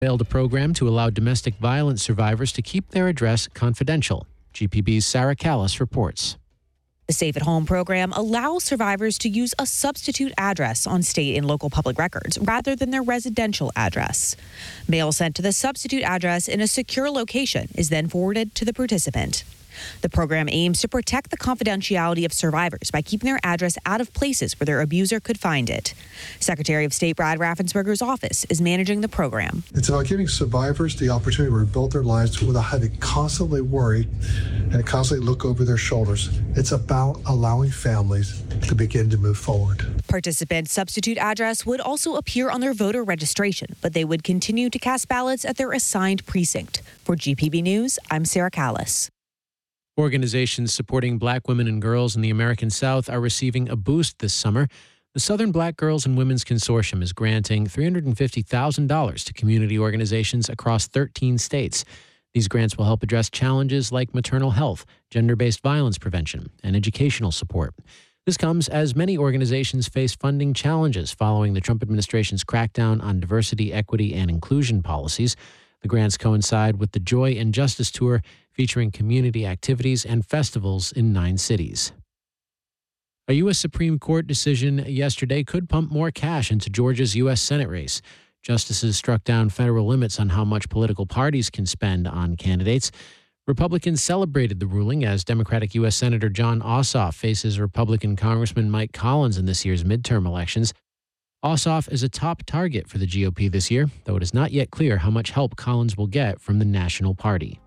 Failed a program to allow domestic violence survivors to keep their address confidential. GPB's Sarah Callis reports. The Safe at Home program allows survivors to use a substitute address on state and local public records rather than their residential address. Mail sent to the substitute address in a secure location is then forwarded to the participant. The program aims to protect the confidentiality of survivors by keeping their address out of places where their abuser could find it. Secretary of State Brad Raffensperger's office is managing the program. It's about giving survivors the opportunity to rebuild their lives without having to constantly worry and constantly look over their shoulders. It's about allowing families to begin to move forward. Participants' substitute address would also appear on their voter registration, but they would continue to cast ballots at their assigned precinct. For GPB News, I'm Sarah Callis. Organizations supporting Black women and girls in the American South are receiving a boost this summer. The Southern Black Girls and Women's Consortium is granting $350,000 to community organizations across 13 states. These grants will help address challenges like maternal health, gender-based violence prevention, and educational support. This comes as many organizations face funding challenges following the Trump administration's crackdown on diversity, equity, and inclusion policies. The grants coincide with the Joy and Justice Tour, featuring community activities and festivals in 9 cities. A U.S. Supreme Court decision yesterday could pump more cash into Georgia's U.S. Senate race. Justices struck down federal limits on how much political parties can spend on candidates. Republicans celebrated the ruling as Democratic U.S. Senator Jon Ossoff faces Republican Congressman Mike Collins in this year's midterm elections. Ossoff is a top target for the GOP this year, though it is not yet clear how much help Collins will get from the National Party.